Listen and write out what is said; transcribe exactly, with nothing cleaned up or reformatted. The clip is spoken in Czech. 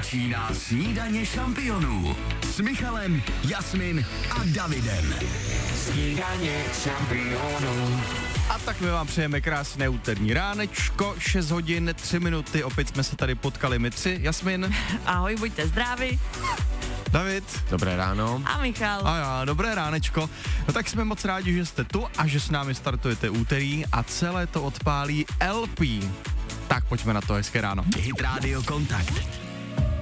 Začíná snídaně šampionů s Michalem, Jasmin a Davidem. Snídaně šampionů. A tak my vám přejeme krásné úterní ránečko, šest hodin, tři minuty, opět jsme se tady potkali my tři. Jasmin. Ahoj, buďte zdraví. David. Dobré ráno. A Michal. A já, dobré ránečko. No tak jsme moc rádi, že jste tu a že s námi startujete úterý a celé to odpálí el pé. Tak pojďme na to, hezké ráno. Hit Radio Kontakt.